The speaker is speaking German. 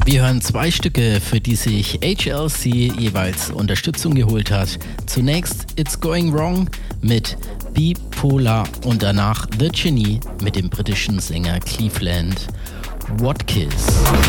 Wir hören 2 Stücke, für die sich HLC jeweils Unterstützung geholt hat. Zunächst It's Going Wrong mit Bipolar und danach The Genie mit dem britischen Sänger Cleveland Watkins.